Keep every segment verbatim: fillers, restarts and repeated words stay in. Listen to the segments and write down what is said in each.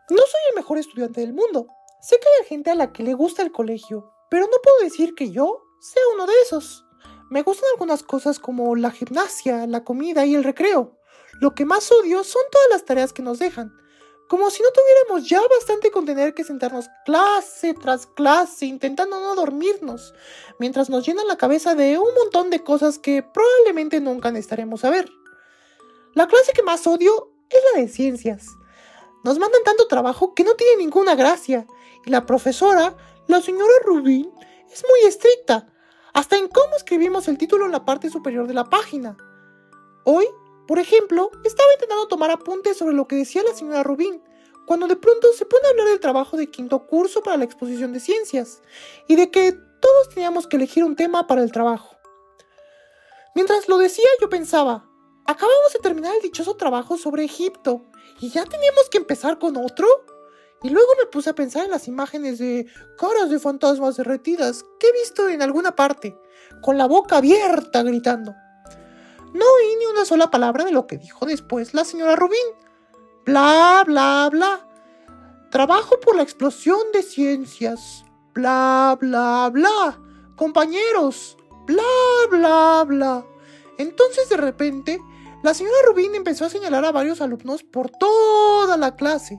No soy el mejor estudiante del mundo. Sé que hay gente a la que le gusta el colegio, pero no puedo decir que yo sea uno de esos. Me gustan algunas cosas como la gimnasia, la comida y el recreo. Lo que más odio son todas las tareas que nos dejan. Como si no tuviéramos ya bastante con tener que sentarnos clase tras clase intentando no dormirnos, mientras nos llenan la cabeza de un montón de cosas que probablemente nunca necesitaremos saber. La clase que más odio es la de ciencias. Nos mandan tanto trabajo que no tiene ninguna gracia, y la profesora, la señora Rubin, es muy estricta, hasta en cómo escribimos el título en la parte superior de la página. Hoy, por ejemplo, estaba intentando tomar apuntes sobre lo que decía la señora Rubin, cuando de pronto se pone a hablar del trabajo de quinto curso para la exposición de ciencias, y de que todos teníamos que elegir un tema para el trabajo. Mientras lo decía, yo pensaba, acabamos de terminar el dichoso trabajo sobre Egipto, ¿y ya teníamos que empezar con otro? Y luego me puse a pensar en las imágenes de caras de fantasmas derretidas que he visto en alguna parte, con la boca abierta gritando. No oí ni una sola palabra de lo que dijo después la señora Rubin. Bla, bla, bla. Trabajo por la explosión de ciencias. Bla, bla, bla. Compañeros. Bla, bla, bla. Entonces de repente, la señora Rubin empezó a señalar a varios alumnos por toda la clase.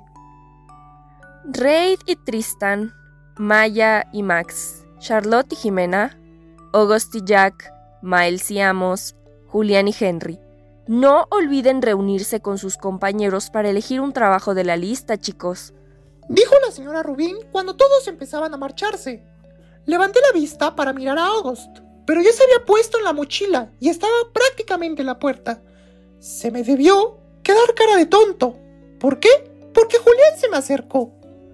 Reid y Tristan, Maya y Max, Charlotte y Jimena, August y Jack, Miles y Amos, Julián y Henry. No olviden reunirse con sus compañeros para elegir un trabajo de la lista, chicos. Dijo la señora Rubin cuando todos empezaban a marcharse. Levanté la vista para mirar a August, pero ya se había puesto en la mochila y estaba prácticamente en la puerta. Se me debió quedar cara de tonto. ¿Por qué? Porque Julián se me acercó.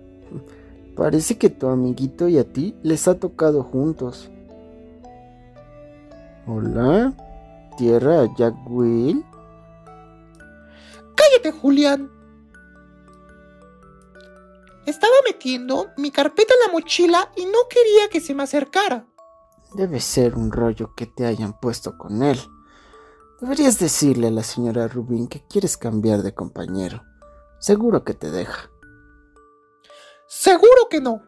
Parece que tu amiguito y a ti les ha tocado juntos. Hola, ¿tierra Jack Will? ¡Cállate, Julián! Estaba metiendo mi carpeta en la mochila y no quería que se me acercara. Debe ser un rollo que te hayan puesto con él. Deberías decirle a la señora Rubin que quieres cambiar de compañero. Seguro que te deja. ¡Seguro que no!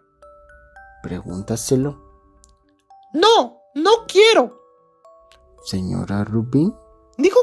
Pregúntaselo. ¡No! ¡No quiero! Señora Rubin.